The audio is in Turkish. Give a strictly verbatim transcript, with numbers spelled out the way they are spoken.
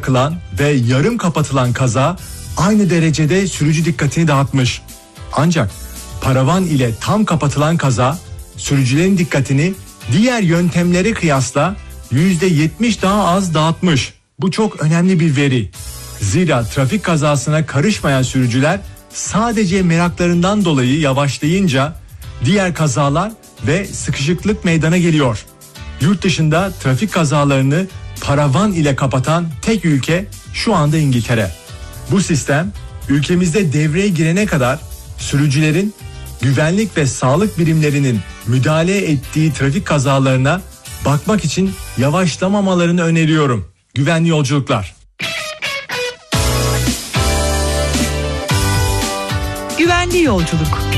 bırakılan ve yarım kapatılan kaza aynı derecede sürücü dikkatini dağıtmış. Ancak paravan ile tam kapatılan kaza sürücülerin dikkatini diğer yöntemlere kıyasla yüzde yetmiş daha az dağıtmış. Bu çok önemli bir veri. Zira trafik kazasına karışmayan sürücüler sadece meraklarından dolayı yavaşlayınca diğer kazalar ve sıkışıklık meydana geliyor. Yurt dışında trafik kazalarını paravan ile kapatan tek ülke şu anda İngiltere. Bu sistem ülkemizde devreye girene kadar sürücülerin güvenlik ve sağlık birimlerinin müdahale ettiği trafik kazalarına bakmak için yavaşlamamalarını öneriyorum. Güvenli yolculuklar. Güvenli yolculuk.